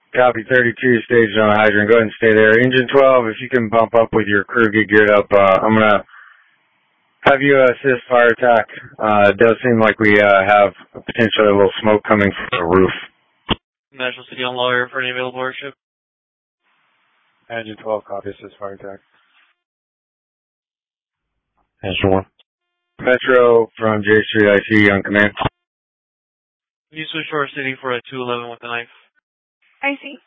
Copy 32, stage on hydrant. Go ahead and stay there. Engine 12, if you can bump up with your crew, get geared up. I'm going to have you assist fire attack. It does seem like we have potentially a little smoke coming from the roof. National City on lawyer for any available airship. Engine 12, copy, assist fire attack. Engine 1. Metro from J Street, IC on command. Can you switch to our city for a 211 with a knife? I see.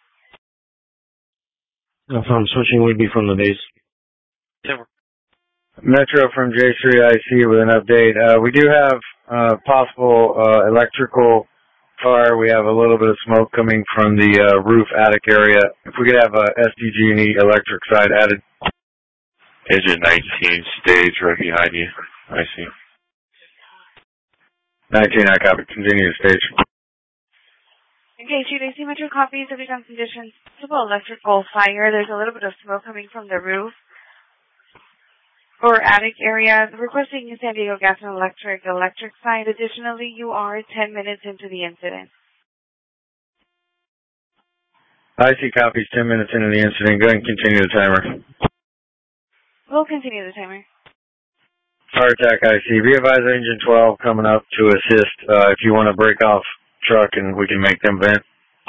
If I'm switching, would be from the base. Timber. Metro from J Street, IC with an update. We do have possible electrical fire. We have a little bit of smoke coming from the roof attic area. If we could have SDG&E electric side added. Engine 19, stage right behind you. I see. 19, I copy. Continue to stage. Okay, Chief, I see Metro copies of the conditions. Possible electrical fire. There's a little bit of smoke coming from the roof or attic area. Requesting San Diego Gas and Electric side. Additionally, you are 10 minutes into the incident. IC copies 10 minutes into the incident. Go ahead and continue the timer. We'll continue the timer. Fire attack IC. Be advised, engine 12 coming up to assist if you want to break off truck and we can make them vent.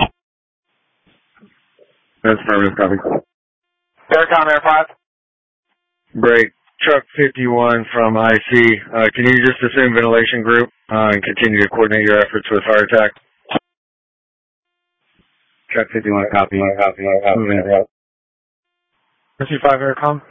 That's affirmative, copy. Aircom Air 5. Break. Truck 51 from IC. Can you just assume ventilation group and continue to coordinate your efforts with fire attack? Truck 51, copy. SC5 Aircom.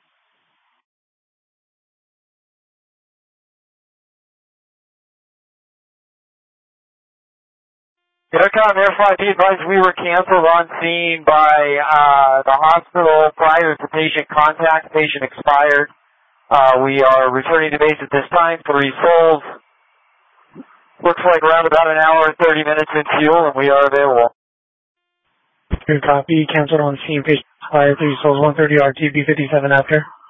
Aircom Air 5, be advised we were canceled on scene by the hospital prior to patient contact. Patient expired. We are returning to base at this time for resolve. Looks like around about an hour and 30 minutes in fuel, and we are available. Good copy. Canceled on scene. Patient expired. 3 souls, 130 RTB 57 after.